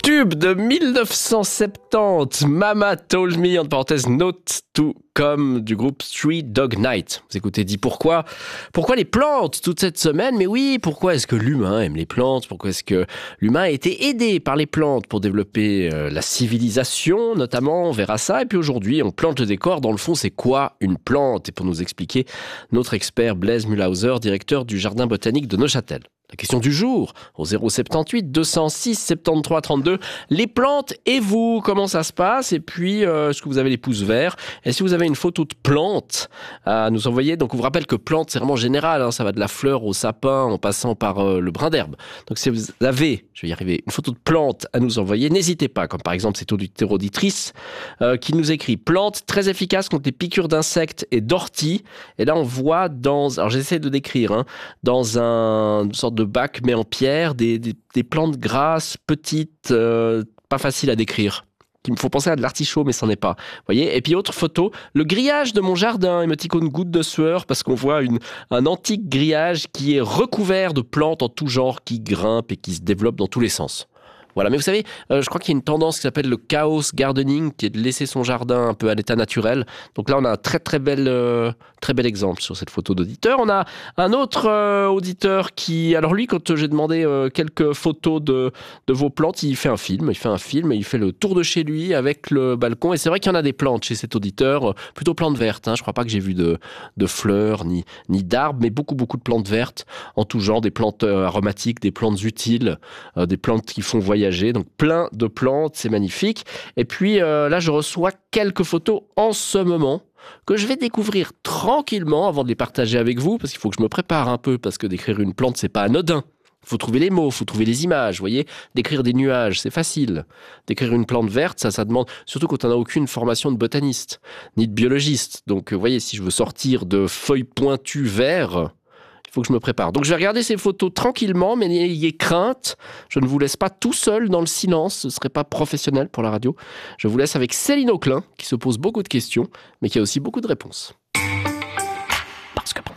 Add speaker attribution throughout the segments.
Speaker 1: Tube de 1970, Mama Told Me, en parenthèse Note to Come du groupe Three Dog Night. Vous écoutez, dit pourquoi les plantes toute cette semaine? Mais oui, pourquoi est-ce que l'humain aime les plantes? Pourquoi est-ce que l'humain a été aidé par les plantes pour développer la civilisation, notamment? On verra ça. Et puis aujourd'hui, on plante le décor. Dans le fond, c'est quoi une plante? Et pour nous expliquer, notre expert Blaise Mühlhauser, directeur du Jardin botanique de Neuchâtel. La question du jour, au 078 206 73 32. Les plantes et vous, comment ça se passe? Et puis, est-ce que vous avez les pouces verts? Et si vous avez une photo de plante à nous envoyer? Donc, on vous rappelle que plante, c'est vraiment général. Ça va de la fleur au sapin en passant par le brin d'herbe. Donc, si vous avez, je vais y arriver, une photo de plante à nous envoyer, n'hésitez pas. Comme par exemple, cette auditrice qui nous écrit « Plante très efficace contre les piqûres d'insectes et d'orties ». Et là, on voit alors j'essaie de décrire, dans une sorte de bac mais en pierre, des plantes grasses, petites, pas faciles à décrire. Il me faut penser à de l'artichaut, mais c'en est pas. Voyez. Et puis autre photo, le grillage de mon jardin, émoticône goutte de sueur, parce qu'on voit un antique grillage qui est recouvert de plantes en tout genre, qui grimpent et qui se développent dans tous les sens. Voilà, mais vous savez, je crois qu'il y a une tendance qui s'appelle le chaos gardening, qui est de laisser son jardin un peu à l'état naturel. Donc là, on a un très bel exemple sur cette photo d'auditeur. On a un autre auditeur qui, alors lui, quand j'ai demandé quelques photos de vos plantes, il fait un film, il fait le tour de chez lui avec le balcon. Et c'est vrai qu'il y en a des plantes chez cet auditeur, plutôt plantes vertes. Je crois pas que j'ai vu de fleurs ni d'arbres, mais beaucoup de plantes vertes en tout genre, des plantes aromatiques, des plantes utiles, des plantes qui font voyager. Donc plein de plantes, c'est magnifique. Et puis là, je reçois quelques photos en ce moment que je vais découvrir tranquillement avant de les partager avec vous, parce qu'il faut que je me prépare un peu, parce que d'écrire une plante, c'est pas anodin. Il faut trouver les mots, il faut trouver les images, vous voyez. D'écrire des nuages, c'est facile. D'écrire une plante verte, ça demande, surtout quand on n'a aucune formation de botaniste, ni de biologiste. Donc, vous voyez, si je veux sortir de feuilles pointues verts, il faut que je me prépare. Donc je vais regarder ces photos tranquillement, mais n'ayez crainte, je ne vous laisse pas tout seul dans le silence, ce ne serait pas professionnel pour la radio. Je vous laisse avec Céline Auclin, qui se pose beaucoup de questions, mais qui a aussi beaucoup de réponses. Parce que.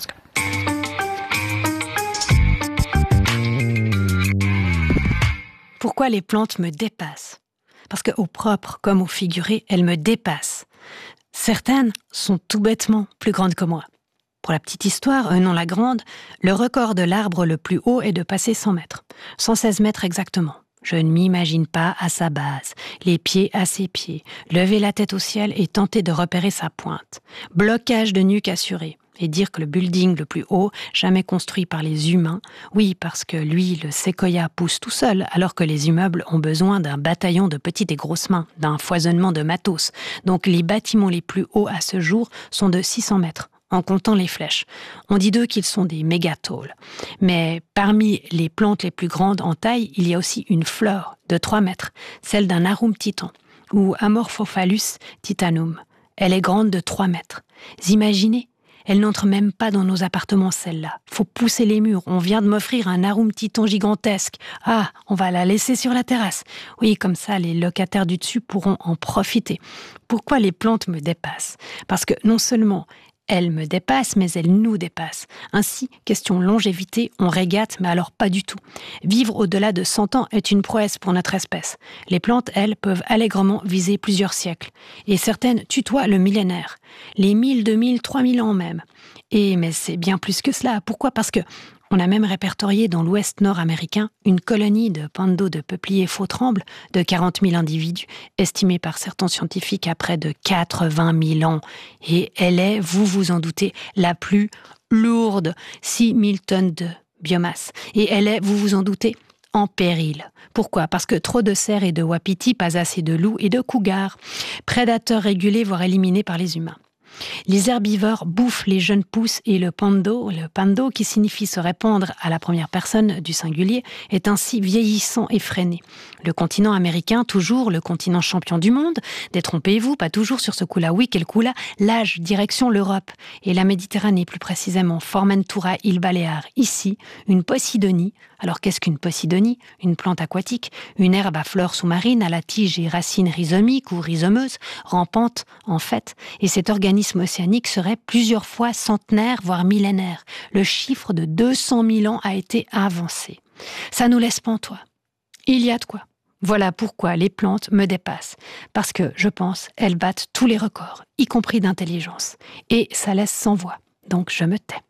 Speaker 2: Pourquoi les plantes me dépassent? Parce qu'au propre comme au figuré, elles me dépassent. Certaines sont tout bêtement plus grandes que moi. Pour la petite histoire, non la grande, le record de l'arbre le plus haut est de passer 100 mètres. 116 mètres exactement. Je ne m'imagine pas à sa base, les pieds à ses pieds, lever la tête au ciel et tenter de repérer sa pointe. Blocage de nuque assuré. Et dire que le building le plus haut, jamais construit par les humains, oui, parce que lui, le séquoia pousse tout seul, alors que les immeubles ont besoin d'un bataillon de petites et grosses mains, d'un foisonnement de matos. Donc les bâtiments les plus hauts à ce jour sont de 600 mètres. En comptant les flèches. On dit d'eux qu'ils sont des mégataules. Mais parmi les plantes les plus grandes en taille, il y a aussi une fleur de 3 mètres, celle d'un arum titan, ou Amorphophallus titanum. Elle est grande de 3 mètres. Imaginez, elle n'entre même pas dans nos appartements, celle-là. Faut pousser les murs. On vient de m'offrir un arum titan gigantesque. Ah, on va la laisser sur la terrasse. Oui, comme ça, les locataires du dessus pourront en profiter. Pourquoi les plantes me dépassent? Parce que non seulement elles me dépassent, mais elles nous dépassent. Ainsi, question longévité, on régate, mais alors pas du tout. Vivre au-delà de 100 ans est une prouesse pour notre espèce. Les plantes, elles, peuvent allègrement viser plusieurs siècles. Et certaines tutoient le millénaire. Les 1000, 2000, 3000 ans même. Mais c'est bien plus que cela. Pourquoi? Parce que on a même répertorié dans l'ouest nord-américain une colonie de panneaux de peupliers faux-trembles de 40 000 individus, estimée par certains scientifiques à près de 80 000 ans. Et elle est, vous vous en doutez, la plus lourde, 6 000 tonnes de biomasse. Et elle est, vous vous en doutez, en péril. Pourquoi? Parce que trop de cerfs et de wapitis, pas assez de loups et de cougars. Prédateurs régulés, voire éliminés par les humains. Les herbivores bouffent les jeunes pousses et le pando qui signifie se répandre à la première personne du singulier, est ainsi vieillissant et freiné. Le continent américain, toujours le continent champion du monde, détrompez-vous, pas toujours sur ce coup-là, oui, quel coup-là, l'âge, direction l'Europe et la Méditerranée, plus précisément Formentura, île Baléares. Ici, une posidonie. Alors qu'est-ce qu'une posidonie? Une plante aquatique, une herbe à fleurs sous-marines, à la tige et racines rhizomiques ou rhizomeuses, rampante en fait, et cet organisme océanique serait plusieurs fois centenaire, voire millénaire. Le chiffre de 200 000 ans a été avancé. Ça nous laisse pantois. Il y a de quoi. Voilà pourquoi les plantes me dépassent. Parce que, je pense, elles battent tous les records, y compris d'intelligence. Et ça laisse sans voix. Donc je me tais.